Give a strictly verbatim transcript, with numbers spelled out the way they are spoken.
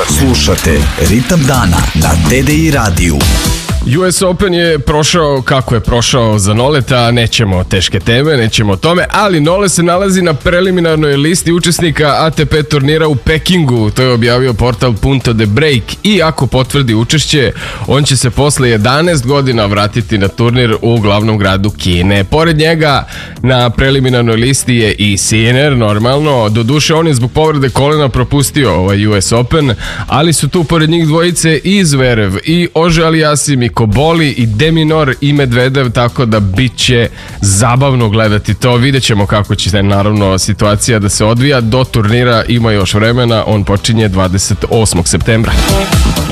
Slušate Ritam dana na T D I radiju. U S Open je prošao kako je prošao za Noleta, nećemo teške teme, nećemo o tome, ali Nole se nalazi na preliminarnoj listi učesnika A T P turnira u Pekingu, to je objavio portal Punto de Break, i ako potvrdi učešće, on će se posle jedanaest godina vratiti na turnir u glavnom gradu Kine. Pored njega na preliminarnoj listi je i Sinner, normalno, doduše on je zbog povrede kolena propustio ovaj U S Open, ali su tu pored njih dvojice i Zverev, i Ože Aliasim, i Koboli, i Deminor, i Medvedev, tako da bit će zabavno gledati to. Vidjet ćemo kako će se naravno situacija da se odvija. Do turnira ima još vremena, on počinje dvadeset osmog septembra.